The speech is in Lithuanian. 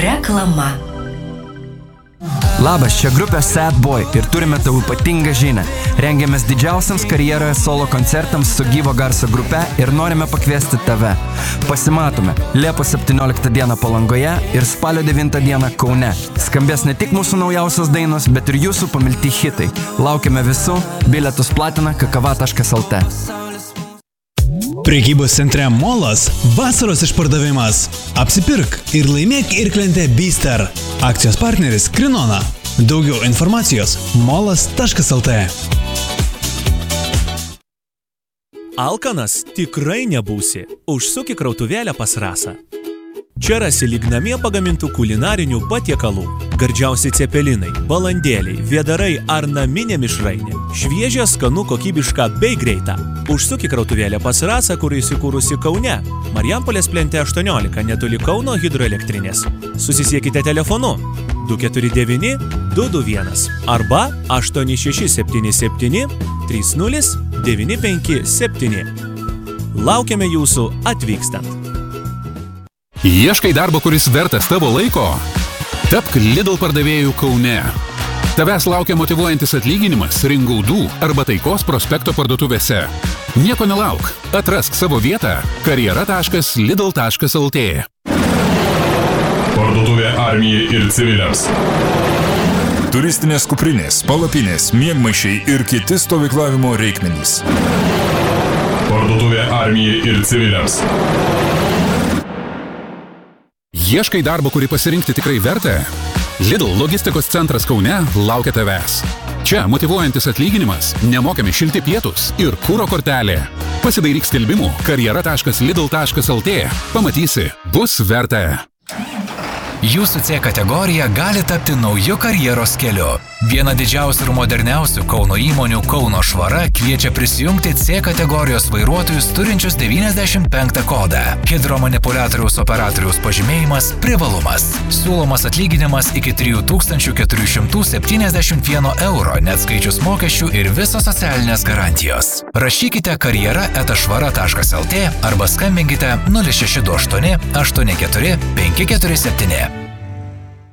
Reklama. Labas, čia grupė Sad Boy ir turime tau ypatingą žinią. Rengiamės didžiausiams karjeroje solo koncertams su gyvo garso grupe ir norime pakviesti tave. Pasimatome Liepos 17 dieną Palangoje ir spalio 9 dieną Kaune. Skambės ne tik mūsų naujausios dainos, bet ir jūsų pamilti hitai. Laukiame visų, bilietus platina kakava.lt. Prekybos centre Molas vasaros išpardavimas. Apsipirk ir laimėk irklentę Beaster. Akcijos partneris Krinona. Daugiau informacijos molas.lt. Alkanas tikrai nebūsi. Užsuk į krautuvėlę pas Rasą. Čia rasi lyg namie pagamintų kulinarinių patiekalų. Gardžiausi cepelinai, balandėliai, vėdarai ar naminė mišrainė. Šviežia, skanu, kokybiška bei greita. Užsuk į krautuvėlę pas Rasą, kur įsikūrusi Kaune. Marijampolės plente 18, netoli Kauno hidroelektrinės. Susisiekite telefonu 249 221 arba 8677 30 957. Laukiame jūsų atvykstant. Ieškai darbo, kuris vertas tavo laiko? Tapk Lidl pardavėjų Kaune. Tavęs laukia motyvuojantis atlyginimas Ringaudų arba Taikos prospekto parduotuvėse. Nieko nelauk. Atrask savo vietą karjera.lidl.lt. Parduotuvė armijai ir civiliams. Turistinės kuprinės, palapinės, miegmaišiai ir kiti stovyklavimo reikmenys. Parduotuvė armijai ir civiliams. Ieškai darbo, kurį pasirinkti tikrai verta? Lidl logistikos centras Kaune laukia tavęs. Čia motyvuojantis atlyginimas, nemokami šilti pietus ir kuro kortelė. Pasidairyk skelbimų karjera.lidl.lt. Pamatysi, bus verta. Jūsų C kategorija gali tapti nauju karjeros keliu. Viena didžiausių ir moderniausių Kauno įmonių Kauno Švara kviečia prisijungti C kategorijos vairuotojus turinčius 95 kodą. Hidromanipuliatoriaus operatoriaus pažymėjimas privalumas. Siūlomas atlyginimas iki 3471 euro, net skaičius mokesčių ir visos socialinės garantijos. Rašykite karjera@švara.lt arba skambinkite 0628 84 547.